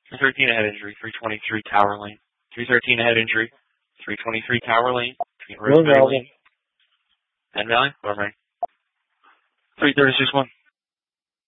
313 a head injury, 323 Tower Lane. 313 a head injury, 323 Tower Lane, between Rosemary Lane and Valley. Over. 336-1.